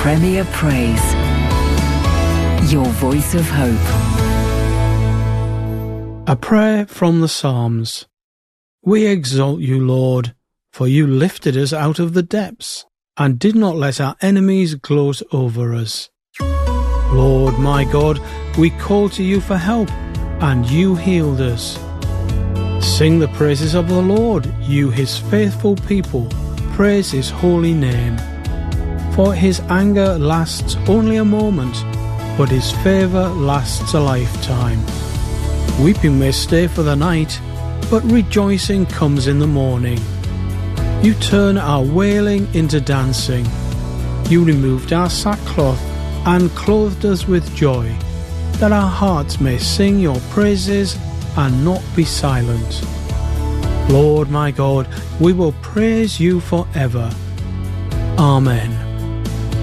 Premier Praise. Your voice of hope. A prayer from the Psalms. We exalt you, Lord, for you lifted us out of the depths, and did not let our enemies gloat over us. Lord my God, we called to you for help, and you healed us. Sing the praises of the Lord, you his faithful people, praise his holy name. For his anger lasts only a moment, but his favour lasts a lifetime. Weeping may stay for the night, but rejoicing comes in the morning. You turn our wailing into dancing. You removed our sackcloth and clothed us with joy, that our hearts may sing your praises and not be silent. Lord my God, we will praise you forever. Amen.